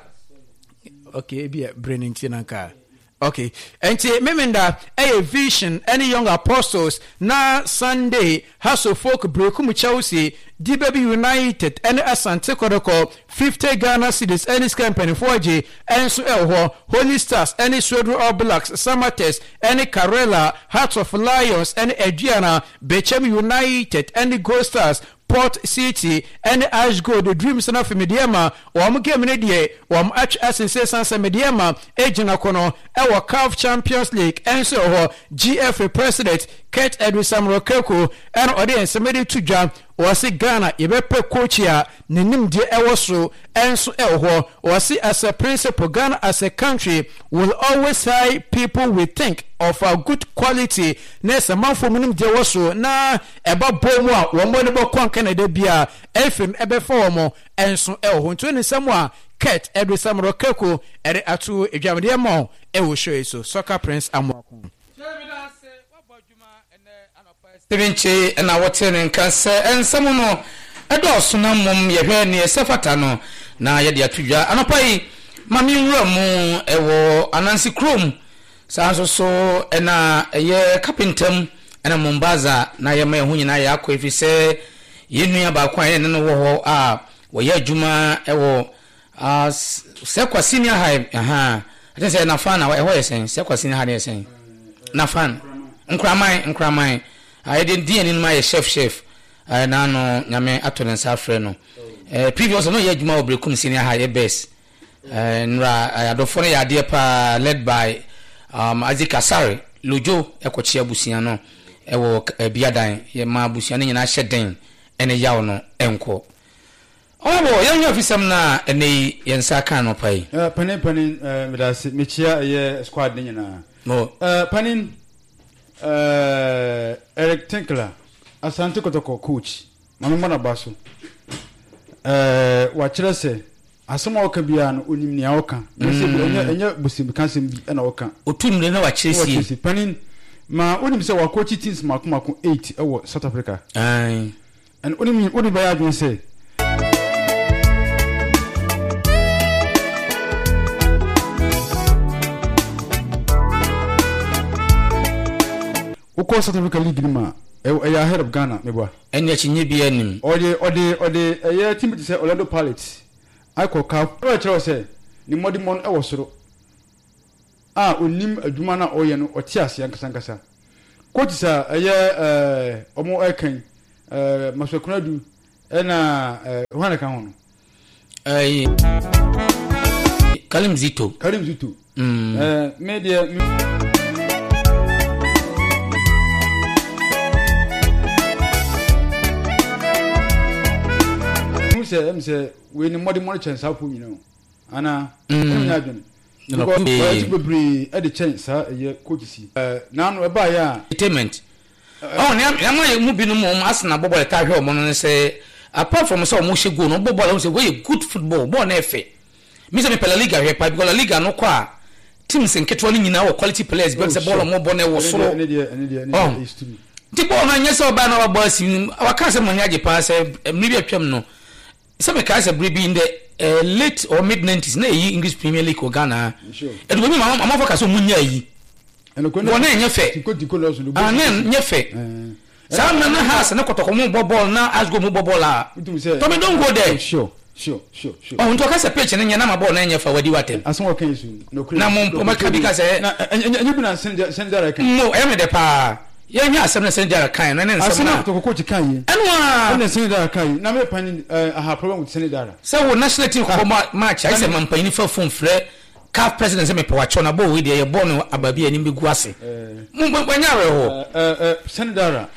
Speaker 18: okay be braining tinanka okay and memenda a vision any young apostles na Sunday House of Folk breakum Chelsea DBB United and Asante Kodoko 50 Ghana cedis any company 4G and so Holy Stars any Swedro All Blacks Samates any Karela Hearts of Lions and Adriana Bechem United and Gold Stars Port City and Ashgo the Dreams na Mediama o game ne die o match asense sansa Mediama ejina kono e wo CAF Champions League enso ho GFA president Kate Edwin Rokeko and audience made to jam o se Ghana ye be pe coach ya nenim die e wo so enso e ho o se as a principal Ghana as a country will always hire people we think of a good quality nessa man for minim die wo so na e ba bomu a wo mo ne bo kon Canada bia efim ebe formo enso e ho nto ne samwa Kate Edwin Rokeko ere atu edwamde mo e wo show so Soccer Prince amwako
Speaker 1: Tirinche na wotere nkanse ensamo no edoso na mom yehwe ne sefata no na yede atudwa anopai mami nwura mu ewo Anansi Chrome sanso so na eye carpentam na Mombaza na ye ma ehunyi na ya akọ efise yenua ba kwa ye ne no wo ho a wo ye adwuma ewo sekwa senior high ate se na fan na eho yesen sekwa senior high yesen na fan nkraman I didn't do any my chef na no nyame atonen safre no previous no ye djuma obrekum senior high best nra adofo no yade pa led by Azika Sare Lojo ekochia busia no ewo biadan ye ma busia no nyina hyeden ene yaw no enko obo yenyo fisam na ene yensa kan no pai
Speaker 2: panin medase mechia ye squad ni nyina
Speaker 1: no
Speaker 2: panin Eric Tinkler Asante Kotoko coach mama na baso wa kire se asoma oka bia no onim ne oka enya busim kansem bi na oka
Speaker 1: otumre na wa chesi
Speaker 2: panin ma onim se wa coach teams makomako 8 ewo South Africa
Speaker 1: ai
Speaker 2: and onim ba ya dwen say uko South Africa League ni ma ya ahead of Ghana mebwa
Speaker 1: enya chinye bi anim
Speaker 2: ode team bi say Orlando Pirates akọ ka o chero say ni modimon e wo soro onim adwuma na oye no oti ase yankasa coach sa omo ekan Maswekunadu na hwana kan hono
Speaker 1: Kalim Zito
Speaker 2: media say we ni modern chance how you know ana because we be at the chance coach see now we buy ya
Speaker 1: entertainment na mu binu mu Arsenal bobo ta hwe omo no say apart from so mo shego no bobo no say we good football ball na efe me say me pela liga hwe pa because la liga no kwa teams nketwa ni nyina wo quality players be say ball mo bo na wo soro ti ball na nyesa oba na oba si waka say mo nyaje pa say me bi atwam no some guys are in the late or mid 90s na English Premier League or Ghana and we mama focus on munya yi and ko na nyefe nyefe some na house na kotoko mo ball na asgo mo ball a to me don't go there
Speaker 2: sure
Speaker 1: oh nto ka se page na nya na ma ball na nyefa wadi watem
Speaker 2: aso kan su no
Speaker 1: na mo maka bi ka se
Speaker 2: na enye bi na send that kan
Speaker 1: no e me de pa ya nya asem na send that kan na nsem na
Speaker 2: asem to ko kan yi
Speaker 1: enwa
Speaker 2: na send that kan na me pan aha problem with send that
Speaker 1: so national team ko match I say man pan for phone frɛ CAF president say me pa wacho na bo we dey ball no ababi ani begu ase mo nya re ho
Speaker 2: send that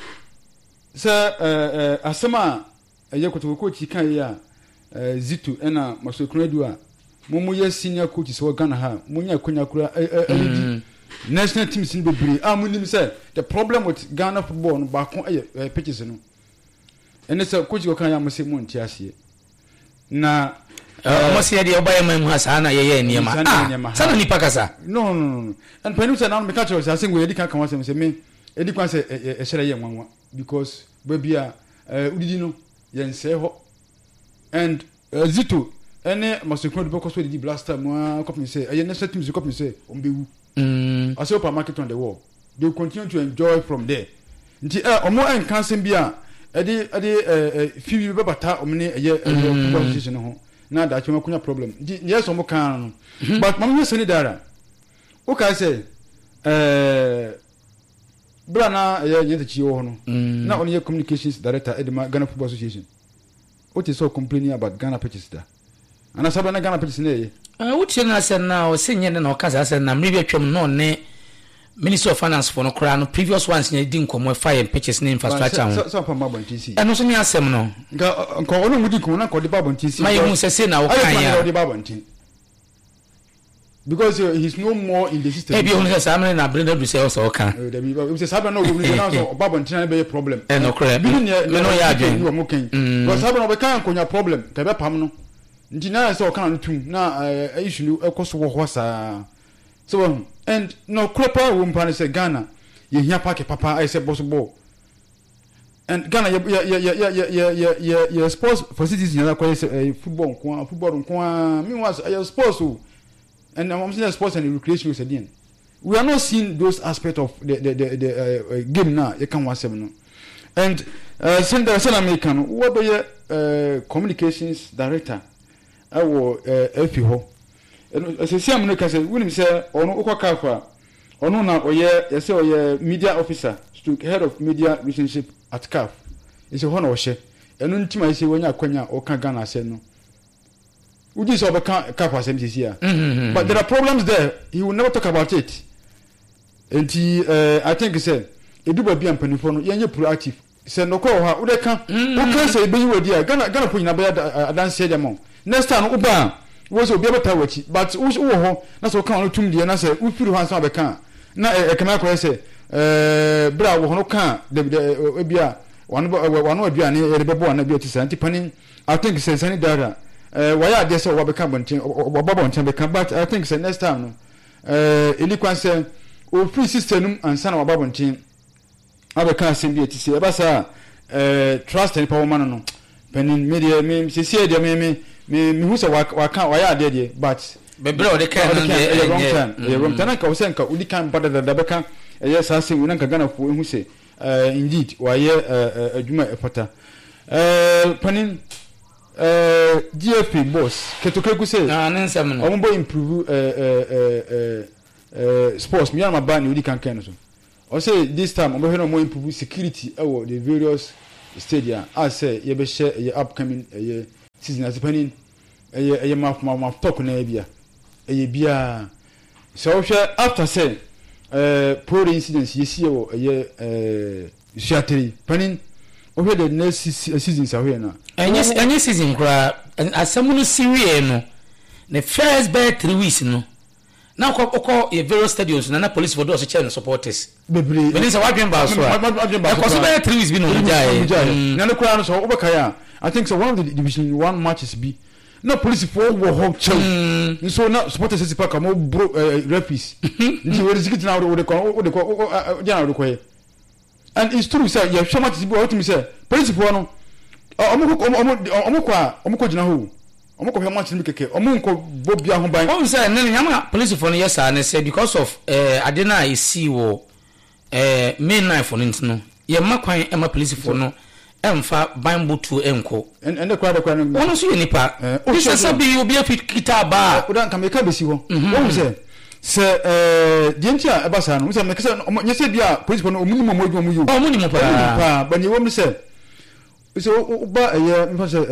Speaker 2: asema ko kan yi a Zito na Maswekunadu a mo ye senior coach so Ghana ha mo nya konya kura national teams in Bebri amunim say the problem with Ghana football no ba kon pitches no and say coach go kan ya mo say mo ntiase na
Speaker 1: mo say dey obaye man mu asa na ye niema sana ni pakasa
Speaker 2: no and penu say na me catch us say we edi kan kan say me edi kan say e shere ye nwanwa because babia udidi no ye nse ho and Zito ene Maswekunadu because we di blaster mo company say national teams company say ombewu I say market on the wall. They will continue to enjoy from there. Nti omo en kansen bia few be bata omne football association ho na da chuma kunya problem. Nti yes omo kan but mama send dara. O ka say bra na nyete chi ho no na onye communications director at the Ghana Football Association. What is so complaining about Ghana pitches da? Ana sabe na Ghana pitches na
Speaker 1: wuti na sen na o senye na okaza sen na mribe twem no ne Minister of Finance for no kra no previous ones nye di nkomo fire purchase na infrastructure
Speaker 2: so pa mabon TC
Speaker 1: eno so ni asem no
Speaker 2: nka ono mudi ko na ko de babon TC
Speaker 1: my hu se na o kan ya
Speaker 2: de babon TC because he's no more in the system
Speaker 1: e bi hu se samre na brenda du se o so kan
Speaker 2: we say sabe na o bi na so babon TC na be problem
Speaker 1: no kra
Speaker 2: bi
Speaker 1: me no ya adwen
Speaker 2: wo mo kan because sabe na be kan konya problem ka be pam no nti na so kan tum na issue ekoso wo ho saa so and no proper wo mpa say Ghana ye hia park papa I say boss ball and Ghana ya sports facilities na kwa football nko me was sports and I'm saying sports and recreation is again we are not seeing those aspects of the game now you can watch them no and send American what be communications director awo efi ho ese amuno ka se wunim se ono ukwaka kwa ono na oye media officer to head of media relationship at CAF ese ho na o hye eno ntima ese wonya akwanya o ka Ghana se no udi so be CAF asem sisi a but there are problems there he will never talk about it and I think say eduba bia mpanifo no yenye proactive se no ko ha wo de ka wo kan se be yiwadi a Ghana po nyina be adanse dem next time uba wo so be beta wachi but wo ho na so kan no tum die na se wo firi han so be kan na kema ko se bra wo no kan de bia wano aduane e be bo na bi otisa anti panin I think say sani dara why are they so what become but I think say next time no any kwan say o free system and sana wababontin abeka asem bi say eba sa trust and power man no penin media me see dey me who say waka why are they but
Speaker 1: bebro de kan
Speaker 2: wrong time ka osen ka udi kan bada da beka yes I say we nanka Ghana fo hu say indeed why adwuma epata penin GFP boss ketokreku say
Speaker 1: nansem no
Speaker 2: ombo improve sports me and my band udi kan so I say this time ombo no more improve security the various stadia I say ye be share ye upcoming season as penin ye ma talk na bia ye bia so after say pro incidents ye see ye shattery penin over the next seasons are here now
Speaker 1: any season kra asamu serie no the first by 3 weeks no now ko ye various stadiums na police for those cheering supporters
Speaker 2: bebre
Speaker 1: benin say wadwen ba so ko by 3 weeks bi no jai
Speaker 2: na no kra no so obekaya I think so one of the division 1 matches be no police for wo hog chow so na supporters say pack am bro referees nti we risk na wo de ko jana wo ko and it's true say you show matches be what me say police for no omukọ jina ho omukọ hwe match ni keke omunko bobia ho ban
Speaker 1: o say nene nyama police for no yes and say because of adena I see wo main knife on it no ye makwan ema police for no emfa bambo to enko
Speaker 2: and the crowd no
Speaker 1: won so nipa this is sabi obi afita ba
Speaker 2: o dan kameka besi ho won say dientia ebasa no say mekese nyese bia police for no omuni mo adwuma yo
Speaker 1: omuni mo pa
Speaker 2: ba ni won say so uba mfasa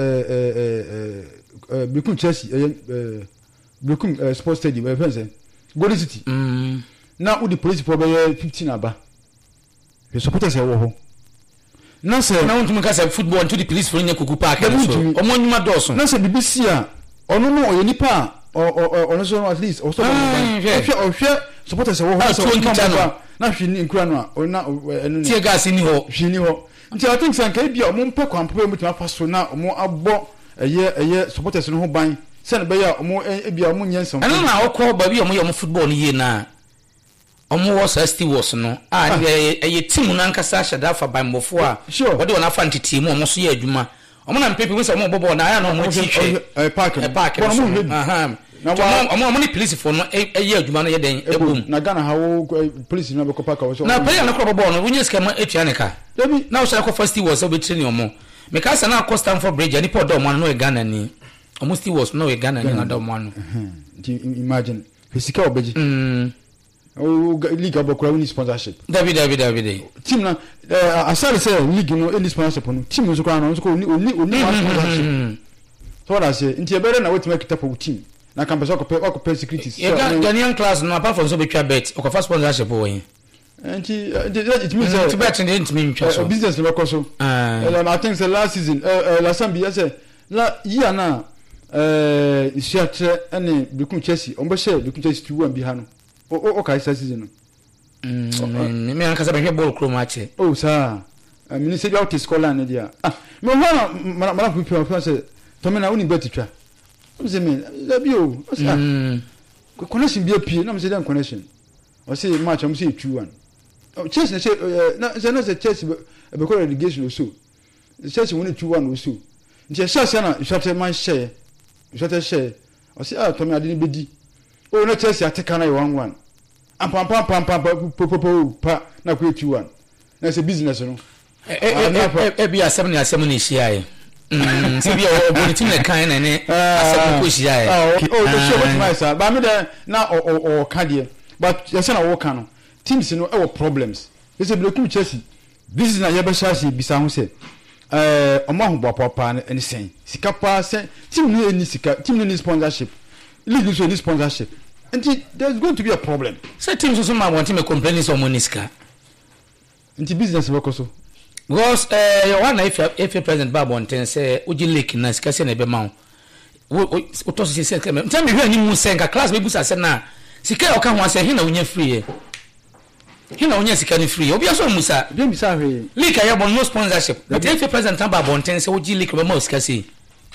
Speaker 2: Brooklyn Chelsea Brooklyn Sports Stadium fence Golden City now the police for 15 aba the supporters say wo ho na say
Speaker 1: na won ka say football to the police for nyakuku park so omonyuma doso
Speaker 2: na say BBC a ono no oyeni pa ono so at least o so hwe supporters say wo ho na hwe ni nkura no a ona enu
Speaker 1: tie gas ni ho
Speaker 2: hwe ni ho nti I think say kai bia mo mpe kwampo mutima faso na mo abo eye supporters no ho ban se na be ya mo bia mo nyensom
Speaker 1: ana na okọ ba bia mo ye mo football ni ye na omo was Stewards no eye team na nkasa hyada fa ban mbofo a wode wona fa ntete mu omo so ye adwuma omo na mpepe wese omo bobo na aya na omo tihwe park aha na omo ni police for no eye adwuma no ye den ebom
Speaker 2: na Ghana hawo police na be ko park so
Speaker 1: na player na ko bobo no wunye skema etua ne ka na o sha ko first was o be training omo me ka sa na ko Stamford Bridge ani po do omo no e Ghana ni omo Stewards no e Ghana ni na do omo no
Speaker 2: imagine physical obeji league abokura win sponsorship
Speaker 1: David
Speaker 2: team na asare say league no any sponsorship no team so kwa no so oni sponsorship so what I say nti e bere na wetin make tap team na campus ko pay security
Speaker 1: so Ghanaian class no apart from so betwa bet o ko first sponsorship wo yin
Speaker 2: nti it means
Speaker 1: to bet and it mean
Speaker 2: so business no so I think the last season last time be say la year na siatre ene Brooklyn Chelsea on be share Brooklyn Chelsea 2-1 bi ha no o kai season no
Speaker 1: me an kasa be ball chrome match
Speaker 2: oh sir me say out Scotland dia me ho na people say to me na uni bet twa me say me da bi o connection bi apie na me say dem connection o say match am say 2-1 Chelsea say na say Chelsea be call relegation or so Chelsea win 2-1 or so nti Chelsea na short man share o say to me ade ni bedi o na Chelsea ateka na 1-1 pam pa na ku 2-1 na say business no
Speaker 1: bi asem ni hia se bi o boni team na kan na ne asem ko hia
Speaker 2: the show what my sir ba me there na o ka there but you say na wo ka no teams no e problems you say Brooklyn Chelsea this is na ye be share bisa ho say omo ho papa na any sen sika pa sen team no any sika team no need sponsorship league so need sponsorship and there's going to be a problem
Speaker 1: so teams so ma want to complain so money sika
Speaker 2: and business work so
Speaker 1: because you want if president Bob Bonten say uji lake na sika se na be ma wo to se se tell me hwe ni mu senka class be busa se na sika o ka ho ase he na unya free he na unya sika ni free obi aso musa
Speaker 2: be bisa hwe
Speaker 1: lake ya bon no sponsorship but if president Bob Bonten say uji lake be ma sika se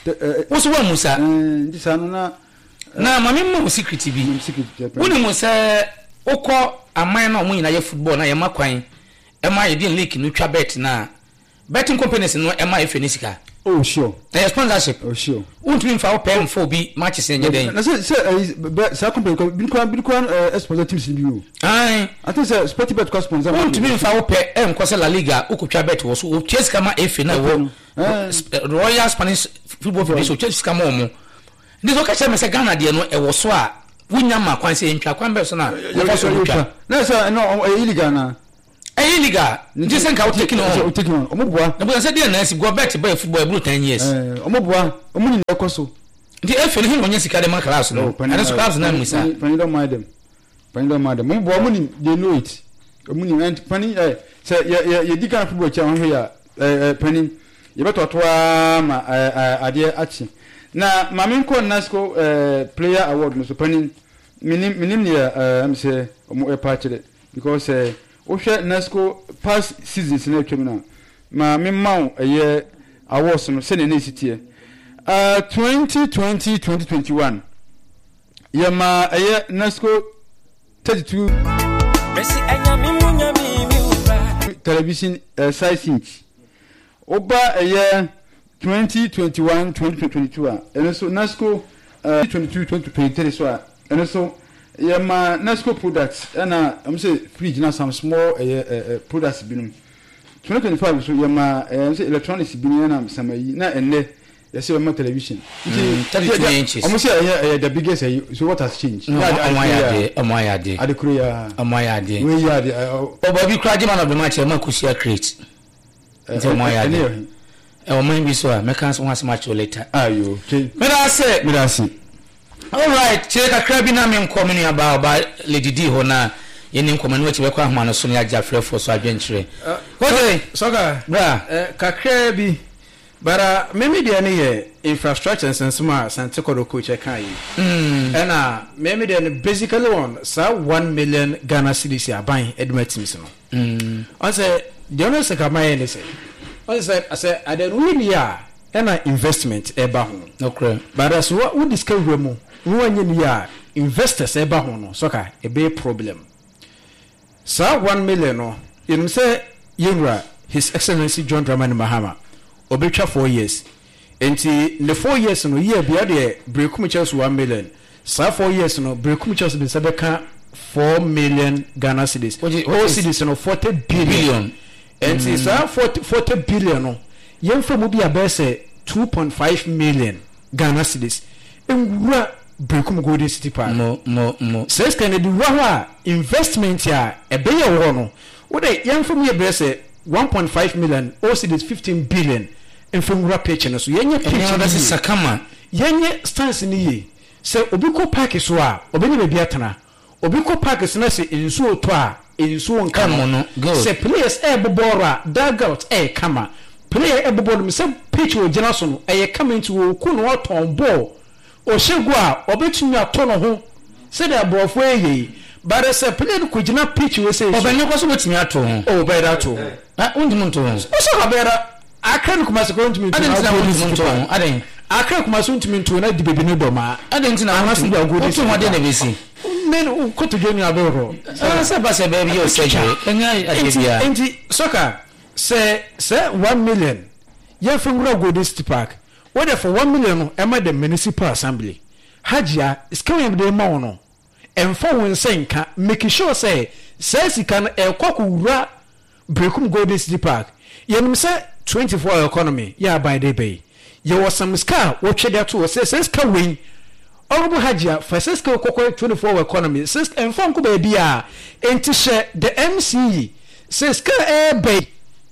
Speaker 1: What's one Musa?
Speaker 2: This na
Speaker 1: mami mo secret bi. Woni mo say okọ aman na omo nyina ye football na ye makwan. E ma ye din league no twa bet na betting companies no e ma e fenisika.
Speaker 2: Oh sure.
Speaker 1: The sponsorship.
Speaker 2: Oh sure.
Speaker 1: Won't mean for pay for be matches in your day.
Speaker 2: Na say company bin kwan sponsor teams bi o. I think say Sportbet cost sponsor.
Speaker 1: Won't mean for pay kwase La Liga ukutwa bet wo so chase kama efe na wo Royal Spanish Football Federation chase kama omo. This okay say me say Ghana de no e wo so a wunya ma kwan say ntwa kwan be so na wo so ntwa. Na say no illegal na. Illegal. Just think how taking on.
Speaker 2: Omoboa.
Speaker 1: Na say dey na si go bet by football blue 10 years.
Speaker 2: Omoboa. Omuni na ekoso.
Speaker 1: The FL him onye sika dem class no. And those class na musa.
Speaker 2: Pani don't mind them. Omoboa omuni they know it. Omuni and pani say ye di kan football cha ho ya pani ye beto to ma ade achi. Na mamenko Nasco player award no so pani minim ne am say omo e pa chire because Osha Nasco past seasons na twem na me maw awards no se ne sitie 2020-2021 yama Nasco 32 Messi anyami munyami television size inch oba 2021-2022 and so Nasco 22-2023 so and so yama Nasco products and I'm say fridge na some small products binum 2025 so yama say electronics binum na some na enne yes yama television
Speaker 1: 32 inches
Speaker 2: almost the biggest so what has changed
Speaker 1: amoyade
Speaker 2: adekura
Speaker 1: amoyade
Speaker 2: we yade
Speaker 1: obabi kraji man of the match ma kusia crate amoyade o man bi so a mekans once match later
Speaker 2: ayo okay
Speaker 1: me say all right cheka krabi na me nkomini aba Lady D ho na yeni nkomani wachi bekwa ahoma no so ne agya frefo so adwenkyere
Speaker 18: okay soga bra kakra bi bara meme dia ne ye infrastructure sensema santikoro coach kan yi na meme dia ne basically on sa 1 million Ghana cedis aban edmatins no on say the honest kamaye ne say on say I don't really ya na investment eba ho
Speaker 1: okay
Speaker 18: bara so what discover mu nwanye ni ya investors eba ho no soka e be problem sa 1 million no you say yenra His Excellency John Dramani Mahama obetwa 4 years enti the 4 years no year bia de brekum chance 1 million sa 4 years no brekum chance be sabeka 4 million Ghana cedis all cedis no 40 billion enti sa 40 billion no yemfa mu bia be say 2.5 million Ghana cedis engura brekum Golden City Park
Speaker 1: no
Speaker 18: says can the wa investment ya ebeye wo no wo de yemfa mu be say 1.5 million all cedis 15 billion enfungura pitch no so yenye pitch
Speaker 1: no se sakama
Speaker 18: yenye stance ni ye se obiko park so a obenye be biatana obiko park so na se ensuo to a ensuo nka
Speaker 1: no
Speaker 18: se players bobora dugout kama player bobora se pitch wo gina so no kama nti wo ku no ton ball o shegu a obetumi ato no ho se da brofo but se player ko gina pitch we se
Speaker 1: obenye ko so betumi ato ho
Speaker 18: o be da to
Speaker 1: undimu to ho
Speaker 18: o so ka be da akran kuma se ko ntumi to
Speaker 1: aden
Speaker 18: akran kuma so ntumi to na di bebi ni doma
Speaker 1: aden tina
Speaker 18: ama se gwa godi
Speaker 1: to wade na besi
Speaker 18: men ko to gemi abero
Speaker 1: se ba se be bi o se je enya adebia
Speaker 18: enti soka se 1 million ye fungura Golden City Park whether for 1 million no e ma the municipal assembly hajia iskawem de ma wono emfa won senka make sure say sika no ekokura brekum Golden City Park yenim say 24 economy ya by day bay ye was some ska wo twede to say ska win orubu hajia for ska kokko 24 economy says emfa nko ba bia enti she the MCE says ska bay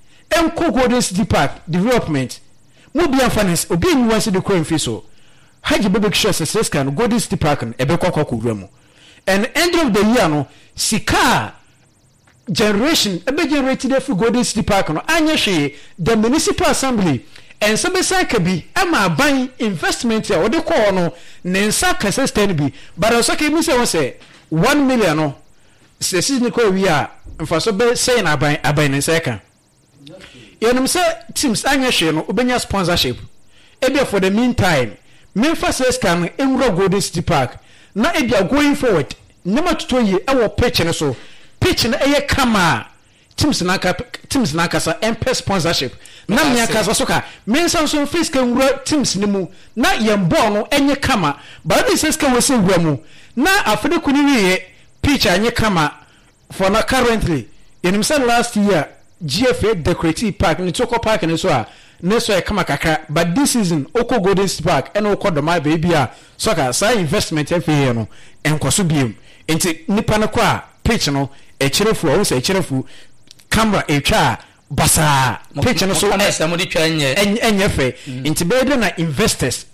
Speaker 18: enko Golden City Park development mo bia finance obi ni wan se de coin fiso haji bebe sure says ska no Golden City Park no ebe kokko mu and end of the year no sika generation ebe generated for Golden City Park no anya hwe the municipal assembly and sabesa ka bi ama ban investment ya ode ko no ne nsa kasa stand bi but also ke mi say 1 million no se season ko wi a mfa so be say na ban ne nsa ka yenim say teams anya hwe no obenya sponsorship ebia for the meantime memfa says can enwura Golden City Park na ebia going forward nema tuto yi ewo pitch ne so pitch na eye kama teams na kasa MP sponsorship na me akasa so ka mensan so face kan wura teams ne mu na yem ball no enye kama but this says can we say wura mu na afede kuni wiye pitch anye kama for na currently in last year GFA decorative park ni Toko Park ni so a ne so e kama kakra but this season Oko Golden City Park and Oko Doma baby a so ka say investment FA no enkoso biem enti nipa no kwa pitch no e chirefu o se chirefu camera e twa basa pitch no so
Speaker 1: na samodi twa enye
Speaker 18: fe enti be na investors